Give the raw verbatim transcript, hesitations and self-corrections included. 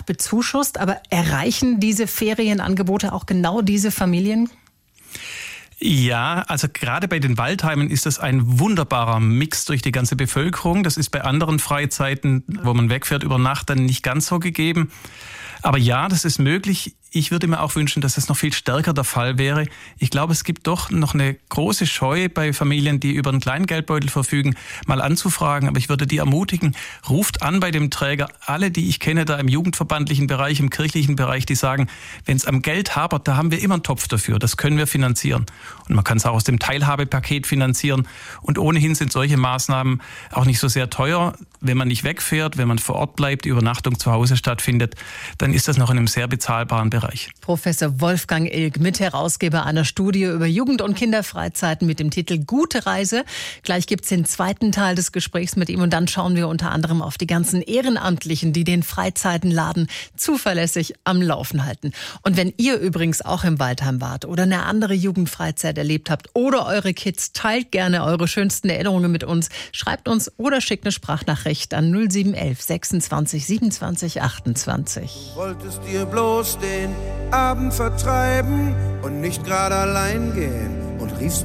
bezuschusst. Aber erreichen diese Ferienangebote auch genau diese Familien? Ja, also gerade bei den Waldheimen ist das ein wunderbarer Mix durch die ganze Bevölkerung. Das ist bei anderen Freizeiten, wo man wegfährt über Nacht, dann nicht ganz so gegeben. Aber ja, das ist möglich. Ich würde mir auch wünschen, dass das noch viel stärker der Fall wäre. Ich glaube, es gibt doch noch eine große Scheu bei Familien, die über einen kleinen Geldbeutel verfügen, mal anzufragen. Aber ich würde die ermutigen, ruft an bei dem Träger. Alle, die ich kenne, da im jugendverbandlichen Bereich, im kirchlichen Bereich, die sagen, wenn es am Geld hapert, da haben wir immer einen Topf dafür. Das können wir finanzieren. Und man kann es auch aus dem Teilhabepaket finanzieren. Und ohnehin sind solche Maßnahmen auch nicht so sehr teuer. Wenn man nicht wegfährt, wenn man vor Ort bleibt, die Übernachtung zu Hause stattfindet, dann ist das noch in einem sehr bezahlbaren Bereich. Professor Wolfgang Ilg, Mitherausgeber einer Studie über Jugend- und Kinderfreizeiten mit dem Titel Gute Reise. Gleich gibt's den zweiten Teil des Gesprächs mit ihm und dann schauen wir unter anderem auf die ganzen Ehrenamtlichen, die den Freizeitenladen zuverlässig am Laufen halten. Und wenn ihr übrigens auch im Waldheim wart oder eine andere Jugendfreizeit erlebt habt oder eure Kids, teilt gerne eure schönsten Erinnerungen mit uns. Schreibt uns oder schickt eine Sprachnachricht an null sieben elf sechsundzwanzig siebenundzwanzig achtundzwanzig. Wolltest dir bloß den Abend vertreiben und nicht gerade allein gehen und riefst